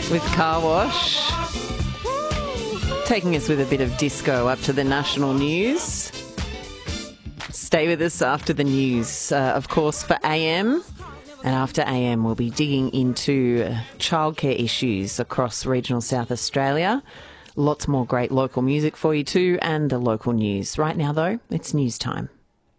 with Car Wash. Taking us with a bit of disco up to the national news. Stay with us after the news, of course, for AM. And after AM, we'll be digging into childcare issues across regional South Australia. Lots more great local music for you too, and the local news. Right now, though, it's news time.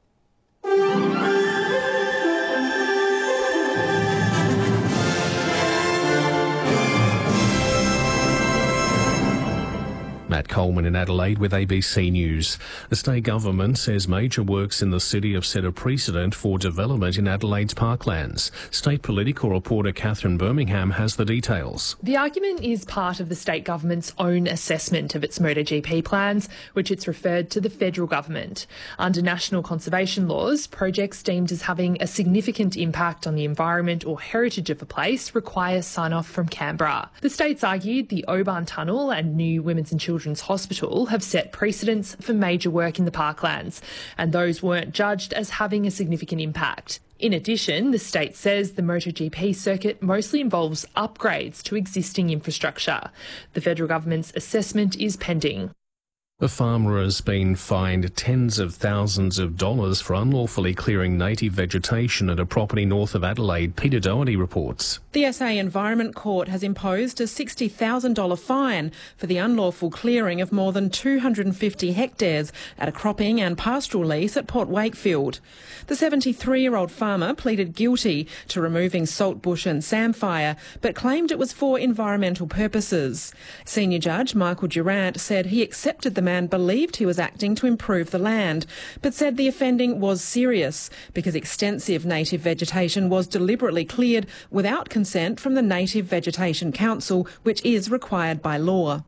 Matt Coleman in Adelaide with ABC News. The state government says major works in the city have set a precedent for development in Adelaide's parklands. State political reporter Catherine Birmingham has the details. The argument is part of the state government's own assessment of its MotoGP plans, which it's referred to the federal government. Under national conservation laws, projects deemed as having a significant impact on the environment or heritage of a place require sign-off from Canberra. The state's argued the Oban Tunnel and new Women's and Children's Hospital have set precedents for major work in the parklands, and those weren't judged as having a significant impact. In addition, the state says the MotoGP circuit mostly involves upgrades to existing infrastructure. The federal government's assessment is pending. A farmer has been fined tens of thousands of dollars for unlawfully clearing native vegetation at a property north of Adelaide. Peter Doherty reports. The SA Environment Court has imposed a $60,000 fine for the unlawful clearing of more than 250 hectares at a cropping and pastoral lease at Port Wakefield. The 73-year-old farmer pleaded guilty to removing saltbush and samphire, but claimed it was for environmental purposes. Senior Judge Michael Durant said he accepted the man believed he was acting to improve the land, but said the offending was serious because extensive native vegetation was deliberately cleared without consent from the Native Vegetation Council, which is required by law.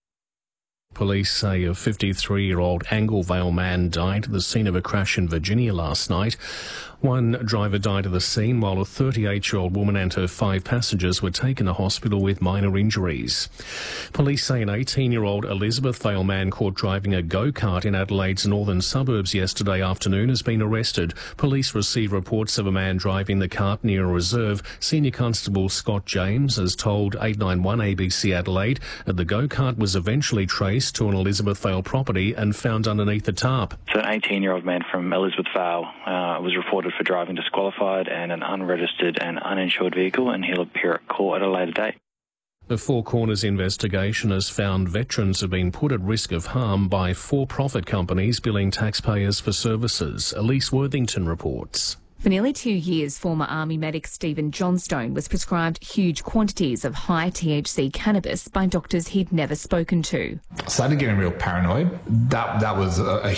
Police say a 53-year-old Anglevale man died at the scene of a crash in Virginia last night. One driver died at the scene while a 38-year-old woman and her 5 passengers were taken to hospital with minor injuries. Police say an 18-year-old Elizabethvale man caught driving a go-kart in Adelaide's northern suburbs yesterday afternoon has been arrested. Police received reports of a man driving the cart near a reserve. Senior Constable Scott James has told 891 ABC Adelaide that the go-kart was eventually traced to an Elizabethvale property and found underneath the tarp. So an 18-year-old man from Elizabethvale was reported for driving disqualified and an unregistered and uninsured vehicle, and he'll appear at court at a later date. The Four Corners investigation has found veterans have been put at risk of harm by for-profit companies billing taxpayers for services. Elise Worthington reports. For nearly 2 years, former Army medic Stephen Johnstone was prescribed huge quantities of high THC cannabis by doctors he'd never spoken to. I started getting real paranoid. That was a